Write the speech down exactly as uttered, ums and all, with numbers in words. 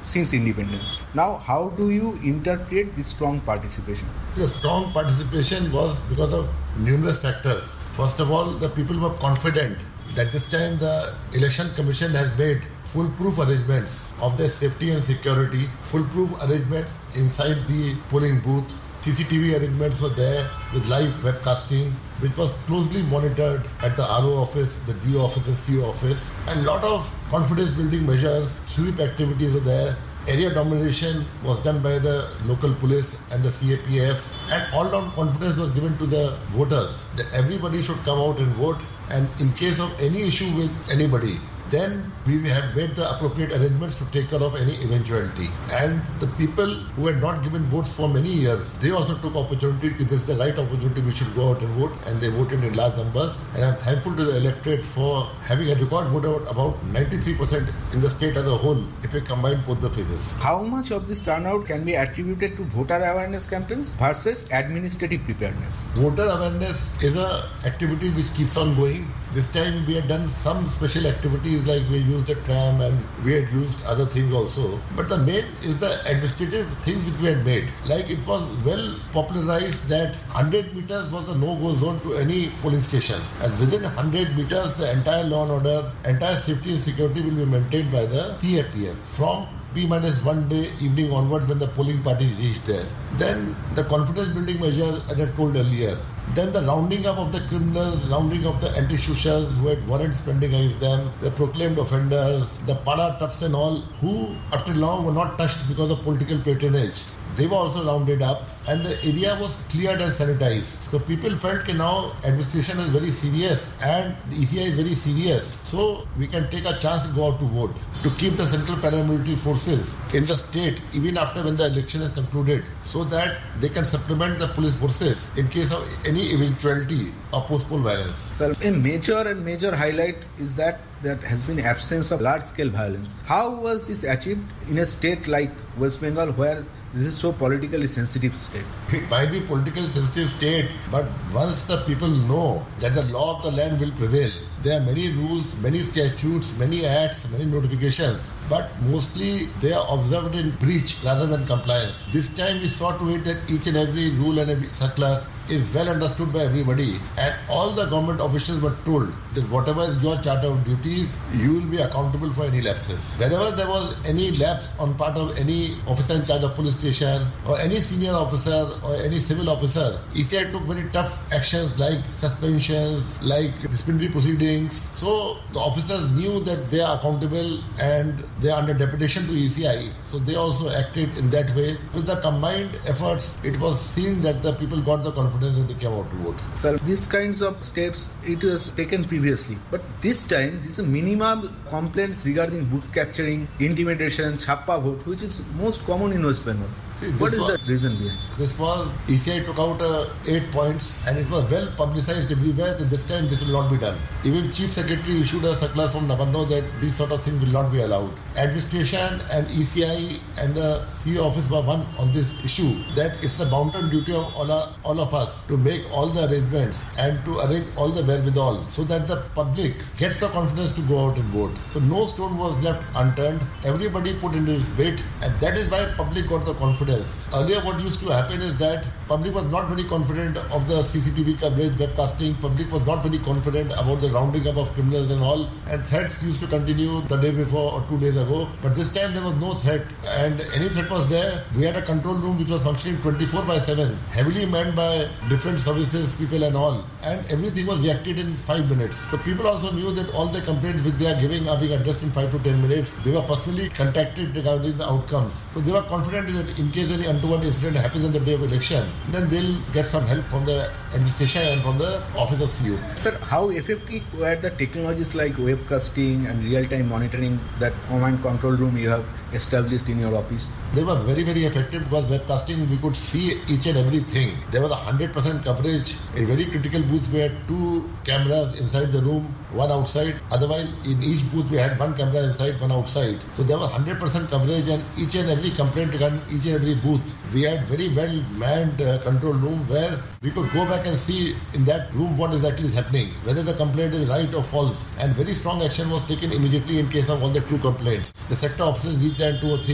since independence. Now, how do you interpret this strong participation? The strong participation was because of numerous factors. First of all, the people were confident that this time the Election Commission has made foolproof arrangements of their safety and security, foolproof arrangements inside the polling booth. C C T V arrangements were there with live webcasting, which was closely monitored at the R O office, the D O office, the C O office. And a lot of confidence building measures, sweep activities were there. Area domination was done by the local police and the C A P F. And all-round confidence was given to the voters that everybody should come out and vote. And in case of any issue with anybody, then we had made the appropriate arrangements to take care of any eventuality. And the people who had not given votes for many years, they also took opportunity. This is the right opportunity, we should go out and vote. And they voted in large numbers. And I'm thankful to the electorate for having a record vote of about ninety-three percent in the state as a whole, if we combine both the phases. How much of this turnout can be attributed to voter awareness campaigns versus administrative preparedness? Voter awareness is an activity which keeps on going. This time we had done some special activities, like we used a tram and we had used other things also. But the main is the administrative things which we had made. Like it was well popularized that one hundred meters was the no-go zone to any polling station. And within one hundred meters, the entire law and order, entire safety and security will be maintained by the C A P F. From P minus one day evening onwards when the polling parties reach there. Then the confidence building measures as I told earlier. Then the rounding up of the criminals, rounding up the anti-socials who had warrants pending against them, the proclaimed offenders, the para toughs and all who up till now were not touched because of political patronage. They were also rounded up and the area was cleared and sanitized. So people felt that now administration is very serious and the E C I is very serious. So we can take a chance to go out to vote. To keep the central paramilitary forces in the state even after when the election is concluded so that they can supplement the police forces in case of any eventuality of post-poll violence. So a major and major highlight is that there has been absence of large-scale violence. How was this achieved in a state like West Bengal where this is so politically sensitive state? It might be politically sensitive state, but once the people know that the law of the land will prevail, there are many rules, many statutes, many acts, many notifications, but mostly they are observed in breach rather than compliance. This time we saw to it that each and every rule and every circular is well understood by everybody, and all the government officials were told that whatever is your charter of duties, you will be accountable for any lapses. Wherever there was any lapse on part of any officer in charge of police station or any senior officer or any civil officer, E C I took very tough actions like suspensions, like disciplinary proceedings. So the officers knew that they are accountable and they are under deputation to E C I. So they also acted in that way. With the combined efforts, it was seen that the people got the confidence and they came out to vote. So these kinds of steps, it was taken previously. But this time, these are minimal complaints regarding booth capturing, intimidation, chappa vote, which is most common in West Bengal. See, what is was, the reason behind? This was, E C I took out uh, eight points and it was well publicized everywhere that this time this will not be done. Even Chief Secretary issued a circular from Nabando that these sort of things will not be allowed. Administration and E C I and the C E O office were one on this issue, that it's the bounden duty of all, our, all of us to make all the arrangements and to arrange all the wherewithal so that the public gets the confidence to go out and vote. So no stone was left unturned. Everybody put in his weight and that is why public got the confidence. Earlier what used to happen is that public was not very confident of the C C T V coverage, webcasting. Public was not very confident about the rounding up of criminals and all. And threats used to continue the day before or two days ago. But this time there was no threat. And any threat was there. We had a control room which was functioning twenty-four by seven. Heavily manned by different services, people and all. And everything was reacted in five minutes. So people also knew that all the complaints which they are giving are being addressed in five to ten minutes. They were personally contacted regarding the outcomes. So they were confident that in case any untoward incident happens on the day of election, then they'll get some help from the administration and from the office of C E O. Sir, how effective were the technologies like webcasting and real-time monitoring that command control room you have established in your office? They were very, very effective because webcasting, we could see each and everything. There was a one hundred percent coverage. In very critical booths, we had two cameras inside the room, one outside. Otherwise, in each booth, we had one camera inside, one outside. So there was one hundred percent coverage, and each and every complaint regarding each and every booth, we had very well manned uh, control room where we could go back and see in that room what exactly is happening, whether the complaint is right or false. And very strong action was taken immediately in case of all the true complaints. The sector officers reached there in two or three